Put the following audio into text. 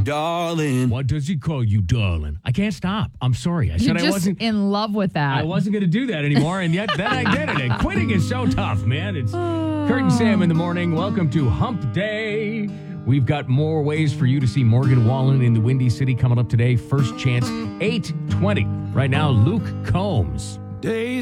darling. What does he call you, darling? I can't stop. I'm sorry. I said You're I wasn't in love with that. I wasn't going to do that anymore, and yet then I did it. And quitting is so tough, man. It's Kurt and Sam in the morning. Welcome to Hump Day. We've got more ways for you to see Morgan Wallen in the Windy City coming up today. First Chance, 8:20. Right now, Luke Combs. Days